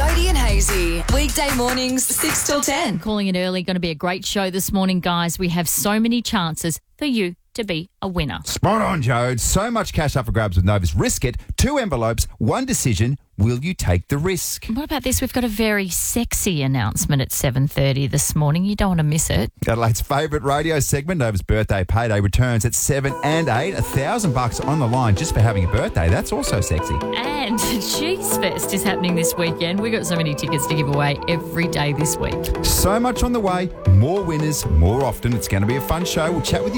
Jody and Hazy. Weekday mornings, 6 till 10. Calling it early. Going to be a great show this morning, guys. We have so many chances for you to be a winner. Spot on, Jode. So much cash up for grabs with Novus. Risk it. 2 envelopes, 1 decision. Will you take the risk? What about this? We've got a very sexy announcement at 7:30 this morning. You don't want to miss it. Adelaide's favourite radio segment, Novus Birthday Payday, returns at 7 and 8. $1,000 on the line just for having a birthday. That's also sexy. And Cheese Fest is happening this weekend. We've got so many tickets to give away every day this week. So much on the way. More winners, more often. It's going to be a fun show. We'll chat with you